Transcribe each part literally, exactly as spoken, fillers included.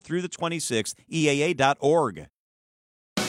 through the twenty-sixth, E A A dot org. Do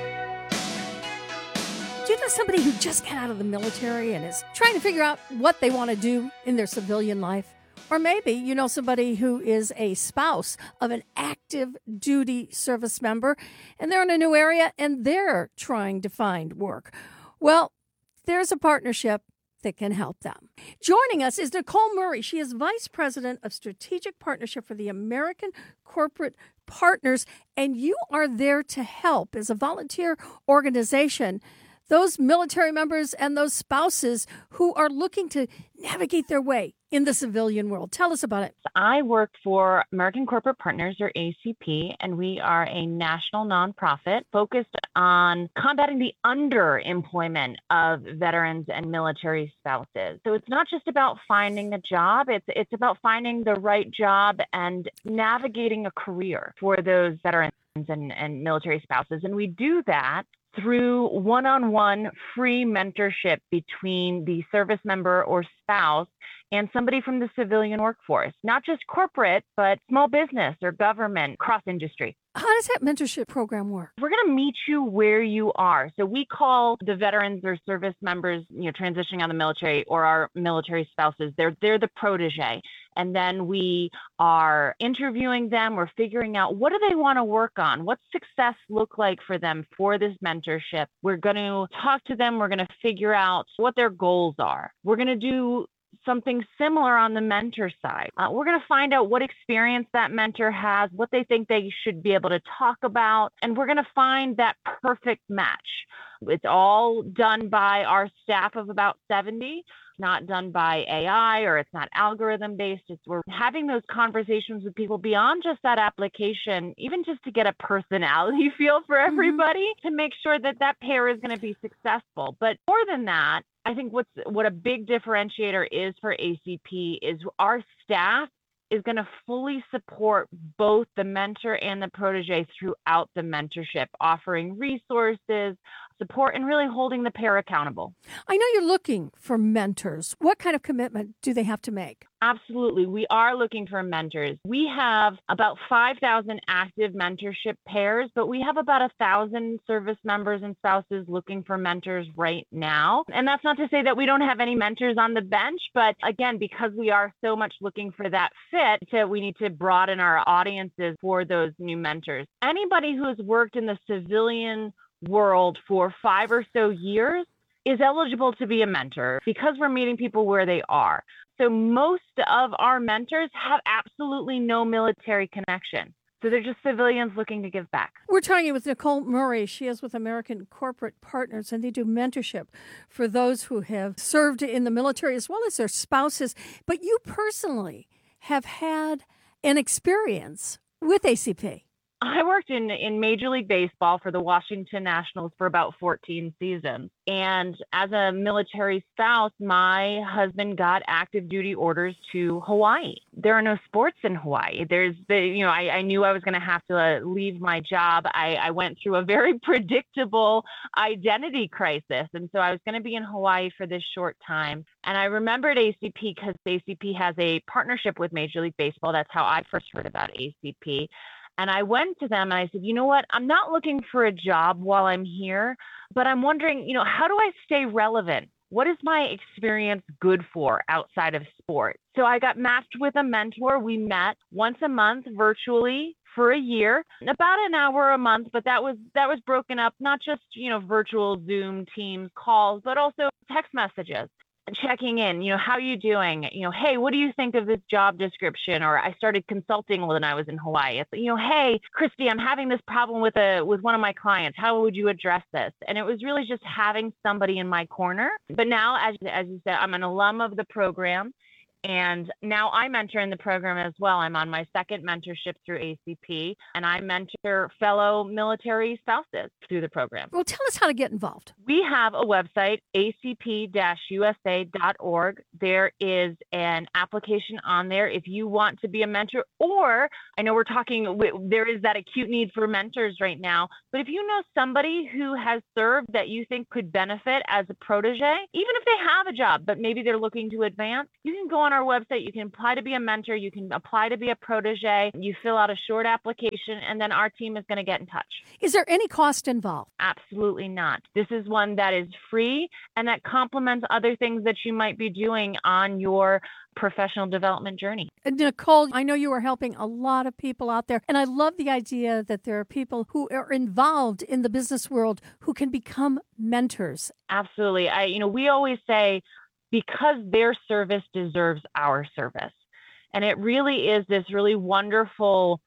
you know somebody who just got out of the military and is trying to figure out what they want to do in their civilian life? Or maybe you know somebody who is a spouse of an active duty service member and they're in a new area and they're trying to find work. Well, there's a partnership that can help them. Joining us is Nicole Murray. She is Vice President of Strategic Partnership for the American Corporate Partners, and you are there to help as a volunteer organization those military members and those spouses who are looking to navigate their way in the civilian world. Tell us about it. I work for American Corporate Partners, or A C P, and we are a national nonprofit focused on combating the underemployment of veterans and military spouses. So it's not just about finding a job, it's it's about finding the right job and navigating a career for those veterans and, and military spouses. And we do that through one-on-one free mentorship between the service member or spouse and somebody from the civilian workforce, not just corporate, but small business or government, cross-industry. How does that mentorship program work? We're going to meet you where you are. So we call the veterans or service members, you know, transitioning out of the military, or our military spouses, they're they're the protege. And then we are interviewing them. We're figuring out, what do they want to work on? What's success look like for them for this mentorship? We're going to talk to them. We're going to figure out what their goals are. We're going to do something similar on the mentor side. Uh, we're going to find out what experience that mentor has, what they think they should be able to talk about, and we're going to find that perfect match. It's all done by our staff of about seventy. Not done by A I, or it's not algorithm based. It's we're having those conversations with people beyond just that application, even just to get a personality feel for everybody, mm-hmm. to make sure that that pair is going to be successful. But more than that, I think what's what a big differentiator is for A C P is our staff is going to fully support both the mentor and the protege throughout the mentorship, offering resources, support, and really holding the pair accountable. I know you're looking for mentors. What kind of commitment do they have to make? Absolutely. We are looking for mentors. We have about five thousand active mentorship pairs, but we have about one thousand service members and spouses looking for mentors right now. And that's not to say that we don't have any mentors on the bench, but again, because we are so much looking for that fit, so we need to broaden our audiences for those new mentors. Anybody who has worked in the civilian world for five or so years is eligible to be a mentor because we're meeting people where they are. So most of our mentors have absolutely no military connection. So they're just civilians looking to give back. We're talking with Nicole Murray. She is with American Corporate Partners, and they do mentorship for those who have served in the military as well as their spouses. But you personally have had an experience with A C P. I worked in, in Major League Baseball for the Washington Nationals for about fourteen seasons. And as a military spouse, my husband got active duty orders to Hawaii. There are no sports in Hawaii. There's the, you know, I, I knew I was going to have to uh, leave my job. I, I went through a very predictable identity crisis. And so I was going to be in Hawaii for this short time. And I remembered A C P because A C P has a partnership with Major League Baseball. That's how I first heard about A C P. And I went to them and I said, you know what, I'm not looking for a job while I'm here, but I'm wondering, you know, how do I stay relevant? What is my experience good for outside of sport? So I got matched with a mentor. We met once a month virtually for a year, about an hour a month, but that was that was broken up, not just, you know, virtual Zoom, Teams calls, but also text messages. Checking in, you know, how are you doing? You know, hey, what do you think of this job description? Or I started consulting when I was in Hawaii. It's, you know, hey, Christy, I'm having this problem with a with one of my clients. How would you address this? And it was really just having somebody in my corner. But now, as as you said, I'm an alum of the program. And now I mentor in the program as well. I'm on my second mentorship through A C P, and I mentor fellow military spouses through the program. Well, tell us how to get involved. We have a website, A C P U S A dot org. There is an application on there if you want to be a mentor, or I know we're talking, there is that acute need for mentors right now, but if you know somebody who has served that you think could benefit as a protege, even if they have a job, but maybe they're looking to advance, you can go on our website. You can apply to be a mentor. You can apply to be a protege. You fill out a short application, and then our team is going to get in touch. Is there any cost involved? Absolutely not. This is one that is free and that complements other things that you might be doing on your professional development journey. Nicole, I know you are helping a lot of people out there, and I love the idea that there are people who are involved in the business world who can become mentors. Absolutely. I, you know, we always say, because their service deserves our service. And it really is this really wonderful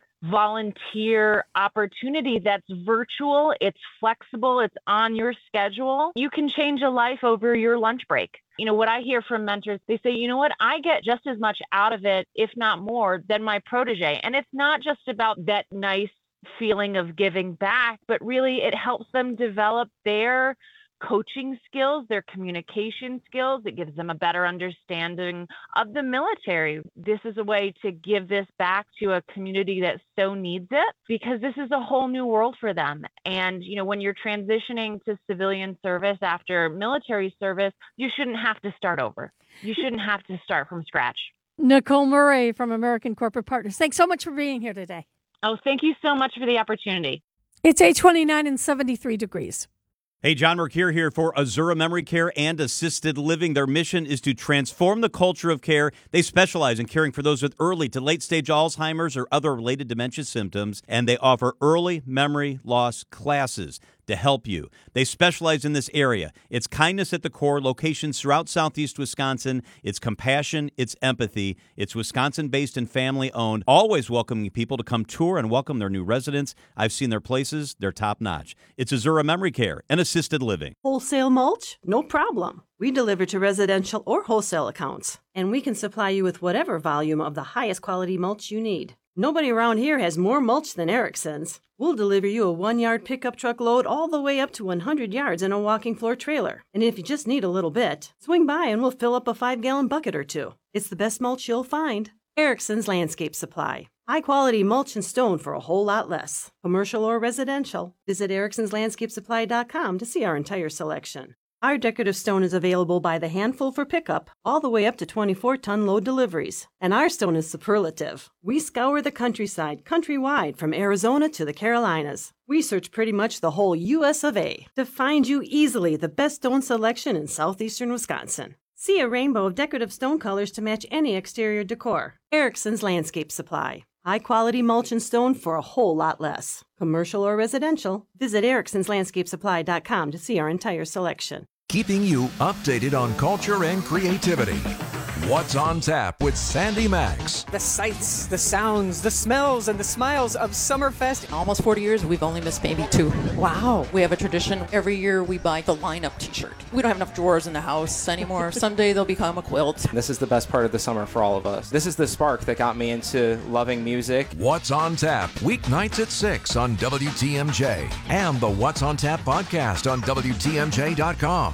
volunteer opportunity that's virtual, it's flexible, it's on your schedule. You can change a life over your lunch break. You know, what I hear from mentors, they say, you know what, I get just as much out of it, if not more, than my protege. And it's not just about that nice feeling of giving back, but really it helps them develop their coaching skills, their communication skills. It gives them a better understanding of the military. This is a way to give this back to a community that so needs it, because this is a whole new world for them. And, you know, when you're transitioning to civilian service after military service, you shouldn't have to start over. You shouldn't have to start from scratch. Nicole Murray from American Corporate Partners, thanks so much for being here today. Oh, thank you so much for the opportunity. It's eight twenty-nine and seventy-three degrees. Hey, John Mercure here for Azura Memory Care and Assisted Living. Their mission is to transform the culture of care. They specialize in caring for those with early to late-stage Alzheimer's or other related dementia symptoms, and they offer early memory loss classes to help you. They specialize in this area. It's kindness at the core, locations throughout southeast Wisconsin. It's compassion, it's empathy. It's Wisconsin-based and family-owned, always welcoming people to come tour and welcome their new residents. I've seen their places. They're top-notch. It's Azura Memory Care and Assisted Living. Wholesale mulch? No problem. We deliver to residential or wholesale accounts, and we can supply you with whatever volume of the highest quality mulch you need. Nobody around here has more mulch than Erickson's. We'll deliver you a one-yard pickup truck load all the way up to one hundred yards in a walking floor trailer. And if you just need a little bit, swing by and we'll fill up a five-gallon bucket or two. It's the best mulch you'll find. Erickson's Landscape Supply. High-quality mulch and stone for a whole lot less. Commercial or residential. Visit ericksons landscape supply dot com to see our entire selection. Our decorative stone is available by the handful for pickup, all the way up to twenty-four ton load deliveries. And our stone is superlative. We scour the countryside, countrywide, from Arizona to the Carolinas. We search pretty much the whole U S of A to find you easily the best stone selection in southeastern Wisconsin. See a rainbow of decorative stone colors to match any exterior decor. Erickson's Landscape Supply. High-quality mulch and stone for a whole lot less. Commercial or residential, visit ericksons landscape supply dot com to see our entire selection. Keeping you updated on culture and creativity. What's on Tap with Sandy Max. The sights, the sounds, the smells, and the smiles of Summerfest. Almost forty years, we've only missed maybe two. Wow. We have a tradition. Every year we buy the lineup t-shirt. We don't have enough drawers in the house anymore. Someday they'll become a quilt. This is the best part of the summer for all of us. This is the spark that got me into loving music. What's on Tap, weeknights at six on W T M J. And the What's on Tap podcast on W T M J dot com.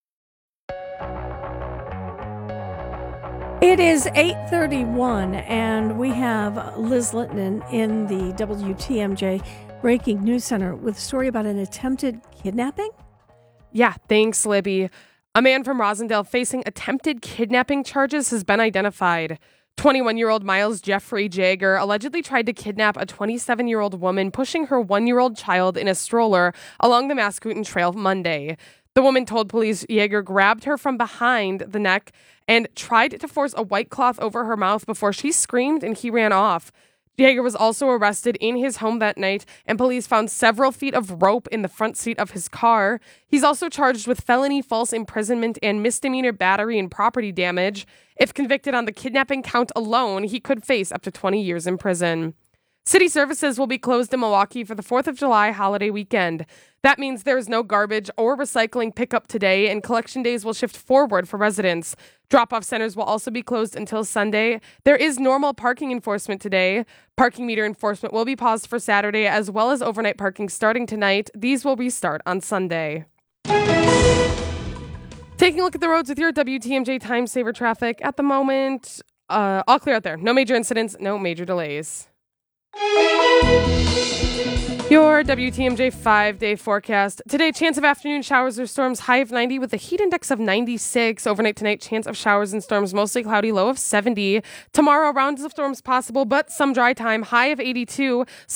It is eight thirty-one, and we have Liz Litton in the W T M J Breaking News Center with a story about an attempted kidnapping. Yeah, thanks, Libby. A man from Rosendale facing attempted kidnapping charges has been identified. twenty-one-year-old Miles Jeffrey Jaeger allegedly tried to kidnap a twenty-seven-year-old woman pushing her one-year-old child in a stroller along the Mascoutin Trail Monday. The woman told police Jaeger grabbed her from behind the neck and tried to force a white cloth over her mouth before she screamed and he ran off. Jaeger was also arrested in his home that night, and police found several feet of rope in the front seat of his car. He's also charged with felony false imprisonment and misdemeanor battery and property damage. If convicted on the kidnapping count alone, he could face up to twenty years in prison. City services will be closed in Milwaukee for the fourth of July holiday weekend. That means there is no garbage or recycling pickup today, and collection days will shift forward for residents. Drop-off centers will also be closed until Sunday. There is normal parking enforcement today. Parking meter enforcement will be paused for Saturday, as well as overnight parking starting tonight. These will restart on Sunday. Taking a look at the roads with your W T M J Time Saver traffic. At the moment, uh, all clear out there. No major incidents, no major delays. Your W T M J five-day forecast. Today, chance of afternoon showers or storms, high of ninety with a heat index of ninety-six. Overnight tonight, chance of showers and storms, mostly cloudy, low of seventy. Tomorrow, rounds of storms possible, but some dry time, high of eighty-two.